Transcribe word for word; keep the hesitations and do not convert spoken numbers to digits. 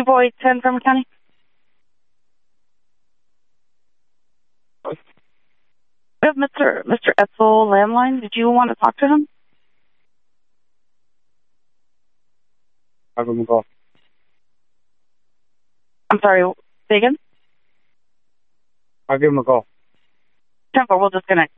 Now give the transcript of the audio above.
Boy ten from County. We have Mister Mister Etzel landline. Did you want to talk to him? I'll give him a call. I'm sorry, say again? I'll give him a call. ten four, we'll disconnect.